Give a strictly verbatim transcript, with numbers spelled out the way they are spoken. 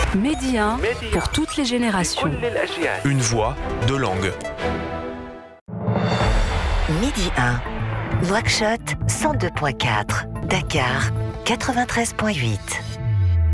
Medi un pour toutes les générations. Une voix, deux langues. Midi un. Nouakchott, cent deux virgule quatre. Dakar, quatre-vingt-treize virgule huit.